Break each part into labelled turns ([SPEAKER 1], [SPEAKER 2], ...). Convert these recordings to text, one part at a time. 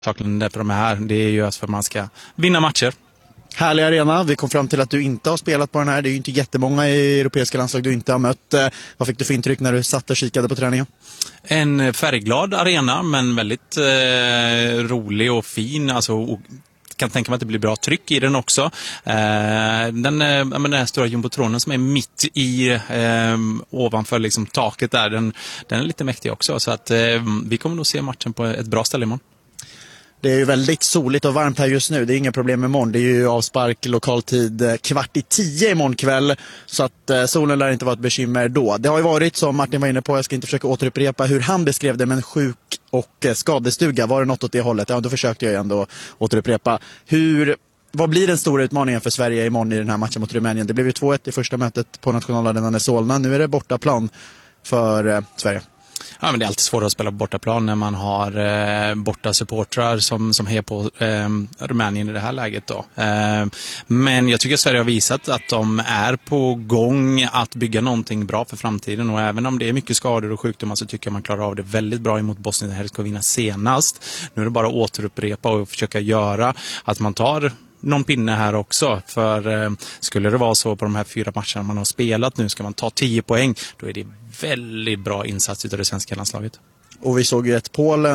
[SPEAKER 1] Saken därför de är här, det är ju för att man ska vinna matcher.
[SPEAKER 2] Härlig arena. Vi kom fram till att du inte har spelat på den här. Det är ju inte jättemånga i europeiska landslag du inte har mött. Vad fick du för intryck när du satt och kikade på träningen?
[SPEAKER 1] En färgglad arena, men väldigt rolig och fin. Alltså, kan tänka mig att det blir bra tryck i den också. Den här stora jumbotronen som är mitt i ovanför liksom taket där, den är lite mäktig också. Så att vi kommer nog se matchen på ett bra ställe imorgon.
[SPEAKER 2] Det är ju väldigt soligt och varmt här just nu. Det är inga problem imorgon. Det är ju avspark lokaltid 9:15 imorgon kväll. Så att solen lär inte vara ett bekymmer då. Det har ju varit, som Martin var inne på, jag ska inte försöka återupprepa hur han beskrev det, men sjuk- och skadestuga. Var det något åt det hållet? Ja, då försökte jag ändå återupprepa. Vad blir den stora utmaningen för Sverige imorgon i den här matchen mot Rumänien? Det blev ju 2-1 i första mötet på nationalarenan i Solna. Nu är det bortaplan för Sverige.
[SPEAKER 1] Ja, men det är alltid svårt att spela på bortaplan när man har borta supportrar som hejar på Rumänien i det här läget då. Men jag tycker att Sverige har visat att de är på gång att bygga någonting bra för framtiden, och även om det är mycket skador och sjukdomar så tycker jag man klarar av det väldigt bra emot Bosnien-Hercegovina senast. Nu är det bara att återupprepa och försöka göra att man tar någon pinne här också, för skulle det vara så på de här 4 matcherna man har spelat nu, ska man ta 10 poäng, då är det väldigt bra insats utav det svenska landslaget.
[SPEAKER 2] Och vi såg ju ett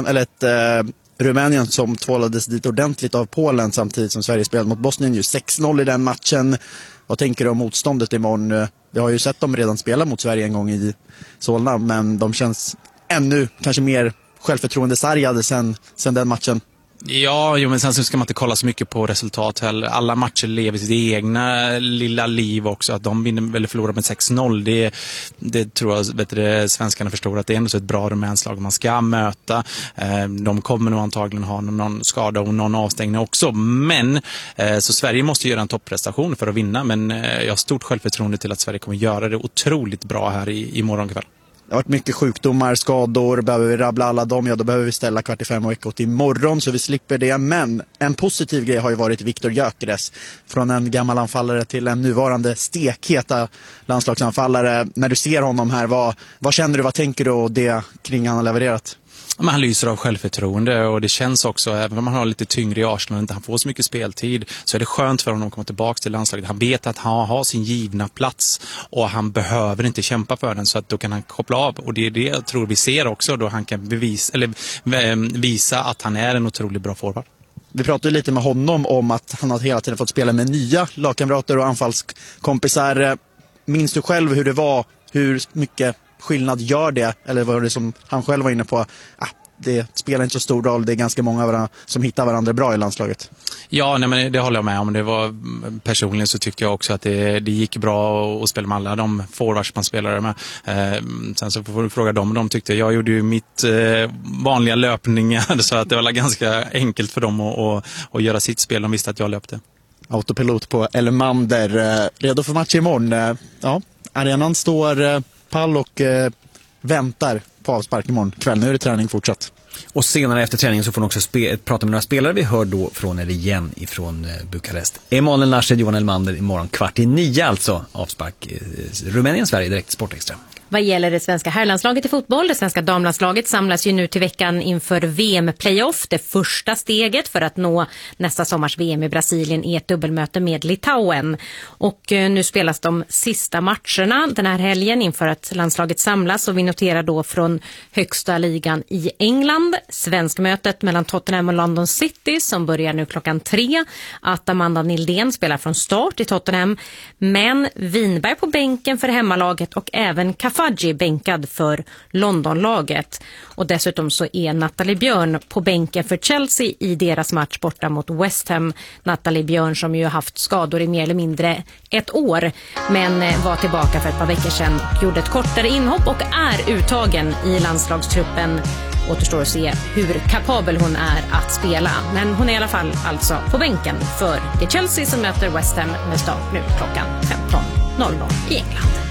[SPEAKER 2] Rumänien som tvålades dit ordentligt av Polen samtidigt som Sverige spelade mot Bosnien, ju 6-0 i den matchen. Vad tänker du om motståndet imorgon? Vi har ju sett dem redan spela mot Sverige en gång i Solna, men de känns ännu kanske mer självförtroendesargade sen den matchen.
[SPEAKER 1] Ja, men sen så ska man inte kolla så mycket på resultat heller. Alla matcher lever sitt egna lilla liv också. Att de vinner eller förlorar med 6-0, det tror jag svenskarna förstår, att det är ändå så ett bra rumänslag man ska möta. De kommer nog antagligen ha någon skada och någon avstängning också. Men så Sverige måste göra en topprestation för att vinna. Men jag har stort självförtroende till att Sverige kommer göra det otroligt bra här i morgon kväll.
[SPEAKER 2] Det har varit mycket sjukdomar, skador. Behöver vi rabbla alla dem, ja då behöver vi ställa 4:45 och Ekot imorgon så vi slipper det. Men en positiv grej har ju varit Viktor Gyökeres. Från en gammal anfallare till en nuvarande stekheta landslagsanfallare. När du ser honom här, vad känner du, vad tänker du och det kring han har levererat?
[SPEAKER 1] Men han lyser av självförtroende, och det känns också, även om han har lite tyngre i Arsenal och inte han får så mycket speltid, så är det skönt för honom att komma tillbaka till landslaget. Han vet att han har sin givna plats och han behöver inte kämpa för den, så att då kan han koppla av, och det är det jag tror vi ser också, då han kan visa att han är en otroligt bra forward.
[SPEAKER 2] Vi pratade lite med honom om att han har hela tiden fått spela med nya lagkamrater och anfallskompisar. Minns du själv hur det var, hur mycket skillnad gör det, eller var det som han själv var inne på, det spelar inte så stor roll, det är ganska många som hittar varandra bra i landslaget? Ja,
[SPEAKER 1] men det håller jag med om. Personligen så tyckte jag också att det gick bra att spela med alla de forwards man spelade med. Sen så får du fråga dem, de tyckte jag gjorde ju mitt vanliga löpningar, så att det var ganska enkelt för dem att göra sitt spel. De visste att jag löpte.
[SPEAKER 2] Autopilot på Elmander, redo för match imorgon. Ja, arenan står pall och väntar på avspark imorgon kväll. Nu är det träning fortsatt.
[SPEAKER 3] Och senare efter träningen så får hon också prata med några spelare. Vi hör då från er igen ifrån Bukarest. Emanuel Nashed, Johan Elmander imorgon 8:45 alltså. Avspark Rumänien-Sverige direkt Sportextra.
[SPEAKER 4] Vad gäller det svenska herrlandslaget i fotboll, det svenska damlandslaget samlas ju nu till veckan inför VM-playoff. Det första steget för att nå nästa sommars VM i Brasilien är ett dubbelmöte med Litauen. Och nu spelas de sista matcherna den här helgen inför att landslaget samlas, och vi noterar då från högsta ligan i England svenskmötet mellan Tottenham och London City som börjar nu 3:00. Att Amanda Nildén spelar från start i Tottenham, men Winberg på bänken för hemmalaget och även Kafaji bänkad för Londonlaget. Och dessutom så är Nathalie Björn på bänken för Chelsea i deras match borta mot West Ham. Nathalie Björn som ju har haft skador i mer eller mindre ett år, men var tillbaka för ett par veckor sedan och gjorde ett kortare inhopp och är uttagen i landslagstruppen. Återstår att se hur kapabel hon är att spela, men hon är i alla fall alltså på bänken för det Chelsea som möter West Ham med start nu 15:00 i England.